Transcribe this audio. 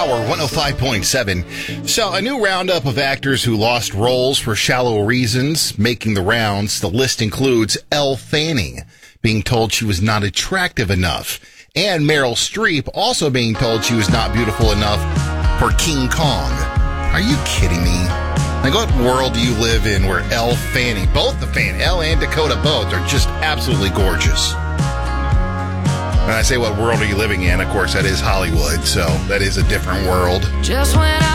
Power 105.7. So, a new roundup of actors who lost roles for shallow reasons making the rounds. The list includes Elle Fanning being told she was not attractive enough, and Meryl Streep also being told she was not beautiful enough for King Kong. Are you kidding me? Like, what world do you live in where Elle Fanning, Elle and Dakota both, are just absolutely gorgeous? When I say what world are you living in, of course, that is Hollywood, so that is a different world. Just when